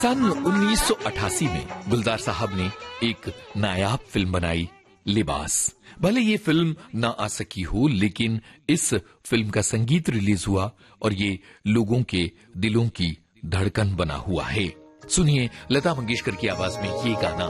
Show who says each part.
Speaker 1: सन 1988 में गुलजार साहब ने एक नायाब फिल्म बनाई, लिबास। भले ये फिल्म ना आ सकी हो, लेकिन इस फिल्म का संगीत रिलीज हुआ और ये लोगों के दिलों की धड़कन बना हुआ है। सुनिए लता मंगेशकर की आवाज में ये गाना।